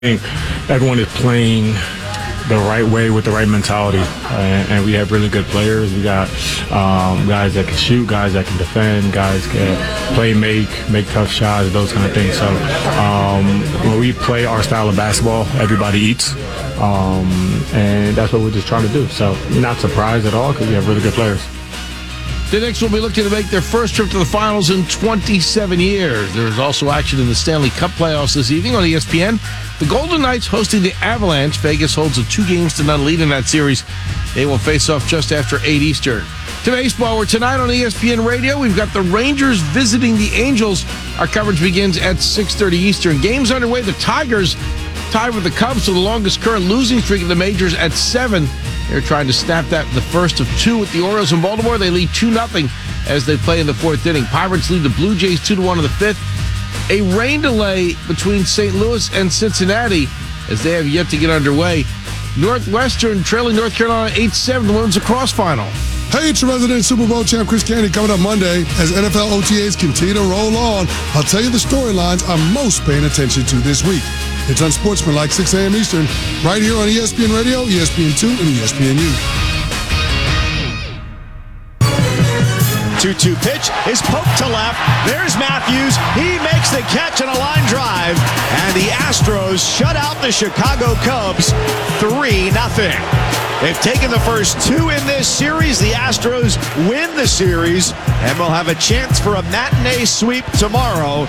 think everyone is playing the right way with the right mentality, and we have really good players. We got guys that can shoot, guys that can defend, guys can play, make tough shots, those kind of things. So when we play our style of basketball, everybody eats, and that's what we're just trying to do. So not surprised at all because we have really good players. The Knicks will be looking to make their first trip to the finals in 27 years. There is also action in the Stanley Cup playoffs this evening on ESPN. The Golden Knights hosting the Avalanche. Vegas holds a 2-0 lead in that series. They will face off just after 8 Eastern. To baseball, where tonight on ESPN Radio, we've got the Rangers visiting the Angels. Our coverage begins at 6:30 Eastern. Games underway. The Tigers tied with the Cubs for the longest current losing streak in the majors at 7. They're trying to snap that the first of 2 with the Orioles in Baltimore. They lead 2-0 as they play in the 4th inning. Pirates lead the Blue Jays 2-1 in the 5th. A rain delay between St. Louis and Cincinnati as they have yet to get underway. Northwestern trailing North Carolina 8-7, the women's lacrosse final. Hey, it's your resident Super Bowl champ Chris Candy coming up Monday as NFL OTAs continue to roll on. I'll tell you the storylines I'm most paying attention to this week. It's Unsportsmanlike, 6 a.m. Eastern, right here on ESPN Radio, ESPN2, and ESPNU. 2-2 pitch is poked to left. There's Matthews. He makes the catch on a line drive. And the Astros shut out the Chicago Cubs 3-0. They've taken the first 2 in this series. The Astros win the series and will have a chance for a matinee sweep tomorrow.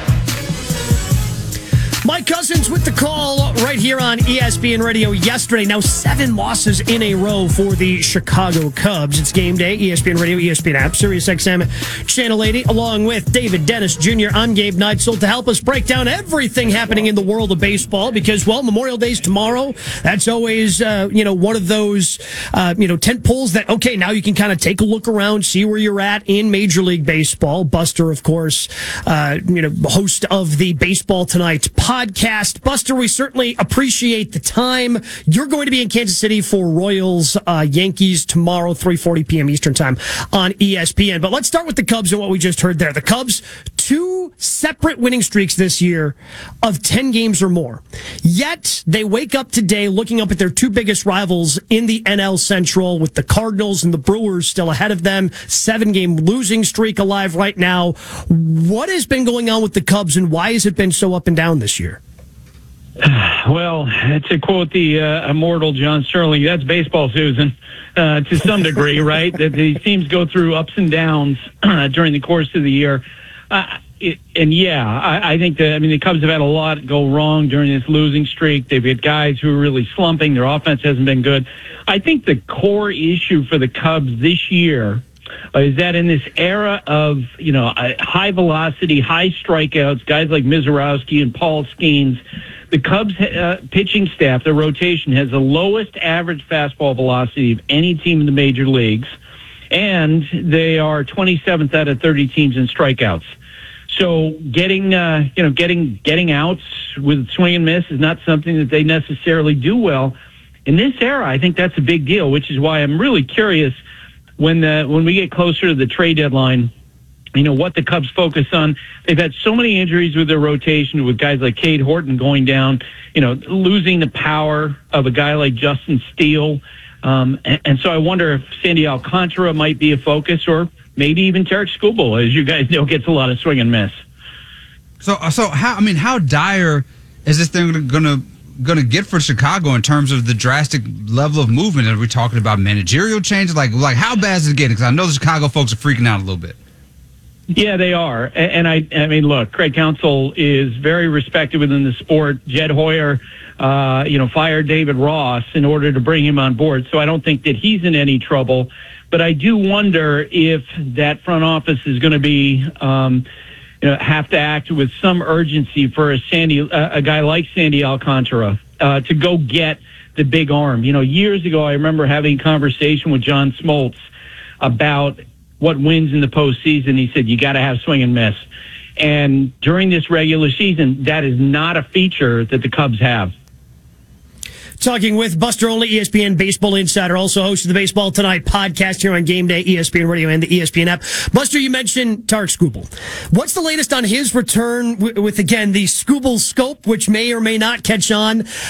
Mike Cousins with the call right here on ESPN Radio yesterday. Now 7 losses in a row for the Chicago Cubs. It's game day, ESPN Radio, ESPN app, SiriusXM, Channel 80, along with David Dennis Jr. I'm Gabe Neitzel to help us break down everything happening in the world of baseball because, well, Memorial Day's tomorrow. That's always, one of those, tent poles that, okay, now you can kind of take a look around, see where you're at in Major League Baseball. Buster, of course, host of the Baseball Tonight podcast. Buster, we certainly appreciate the time. You're going to be in Kansas City for Royals Yankees tomorrow, 3:40 p.m. Eastern time on ESPN. But let's start with the Cubs and what we just heard there. The Cubs, 2 separate winning streaks this year of 10 games or more. Yet they wake up today looking up at their 2 biggest rivals in the NL Central with the Cardinals and the Brewers still ahead of them. 7-game losing streak alive right now. What has been going on with the Cubs and why has it been so up and down this year? Well, to quote the immortal John Sterling, that's baseball, Susan, to some degree, right? That these teams go through ups and downs during the course of the year. I think the Cubs have had a lot go wrong during this losing streak. They've had guys who are really slumping. Their offense hasn't been good. I think the core issue for the Cubs this year is that in this era of, high velocity, high strikeouts, guys like Mizorowski and Paul Skeens, the Cubs pitching staff, the rotation, has the lowest average fastball velocity of any team in the major leagues, and they are 27th out of 30 teams in strikeouts. So getting outs with swing and miss is not something that they necessarily do well. In this era, I think that's a big deal, which is why I'm really curious when we get closer to the trade deadline, what the Cubs focus on. They've had so many injuries with their rotation, with guys like Cade Horton going down, losing the power of a guy like Justin Steele. And so I wonder if Sandy Alcantara might be a focus, or maybe even Tarek Skubal, as you guys know, gets a lot of swing and miss. So how dire is this thing going to get for Chicago in terms of the drastic level of movement? Are we talking about managerial changes? Like how bad is it getting? Because I know the Chicago folks are freaking out a little bit. Yeah, they are. And I mean, look, Craig Counsell is very respected within the sport. Jed Hoyer, fired David Ross in order to bring him on board. So I don't think that he's in any trouble. But I do wonder if that front office is going to be, have to act with some urgency for a guy like Sandy Alcantara to go get the big arm. Years ago, I remember having a conversation with John Smoltz about what wins in the postseason. He said, you got to have swing and miss. And during this regular season, that is not a feature that the Cubs have. Talking with Buster Olney, ESPN Baseball Insider, also host of the Baseball Tonight podcast here on Game Day, ESPN Radio, and the ESPN app. Buster, you mentioned Tarik Skubal. What's the latest on his return with again, the Skubal scope, which may or may not catch on